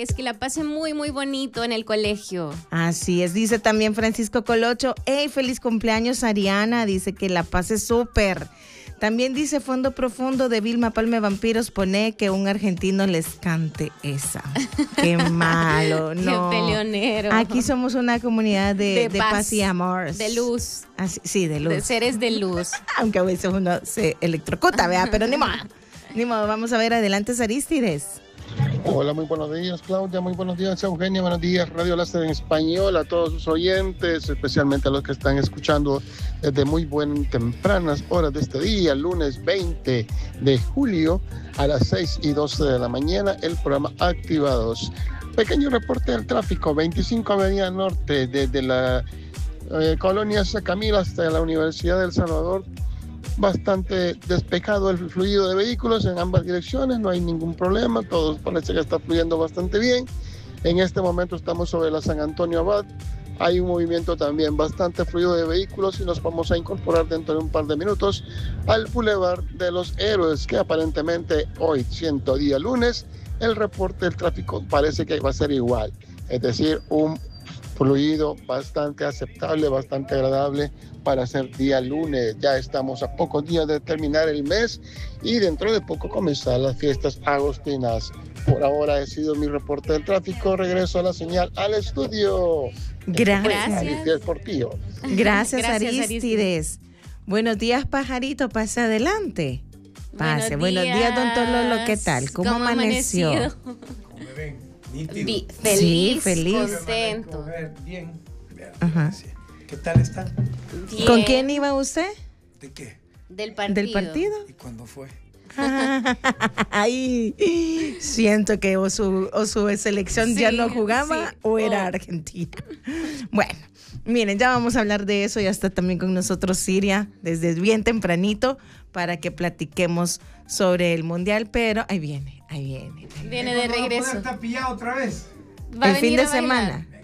felicidades, que la pasen muy, muy bonito en el colegio. Así es, dice también Francisco Colocho, hey, feliz cumpleaños Ariana, dice que la pase súper. También dice Fondo Profundo de Vilma Palme Vampiros, pone que un argentino les cante esa. Qué malo, no. Qué peleonero. Aquí somos una comunidad de paz y amor. De luz. Así, sí, de luz. De seres de luz. Aunque a veces uno se electrocuta, ¿verdad? Pero ni modo. Ni modo, vamos a ver, adelante Arístides. Hola, muy buenos días Claudia, muy buenos días Eugenia, buenos días Radio Láser en Español, a todos sus oyentes, especialmente a los que están escuchando desde muy tempranas horas de este día, lunes 20 de julio a las 6:12 de la mañana, el programa Activados. Pequeño reporte del tráfico, 25 Avenida Norte, desde la colonia Sacamil hasta la Universidad del Salvador. Bastante despejado el fluido de vehículos en ambas direcciones, no hay ningún problema, todo parece que está fluyendo bastante bien. En este momento estamos sobre la San Antonio Abad, hay un movimiento también bastante fluido de vehículos y nos vamos a incorporar dentro de un par de minutos al Boulevard de los Héroes, que aparentemente hoy, siendo día lunes, el reporte del tráfico parece que va a ser igual, es decir, un fluido bastante aceptable, bastante agradable para ser día lunes. Ya estamos a pocos días de terminar el mes y dentro de poco comenzar las fiestas agostinas. Por ahora he sido mi reporte del tráfico. Regreso a la señal al estudio. Gracias. Portillo. Gracias, Arístides. Buenos días, pajarito. Pase adelante. Pase. Buenos días, don Tololo. ¿Qué tal? ¿Cómo amaneció? ¿Cómo me ven? Feliz, sí, feliz. Contento. Bien. Ajá. ¿Qué tal están? Bien. ¿Con quién iba usted? ¿De qué? Del partido. ¿Del partido? ¿Y cuándo fue? Ay, siento que o su selección ya no jugaba o era Argentina. Bueno, miren, ya vamos a hablar de eso. Ya está también con nosotros Siria desde bien tempranito para que platiquemos sobre el Mundial, pero ahí viene. Viene de regreso. ¿Está pillado otra vez? Va a el fin venir de a bailar. semana.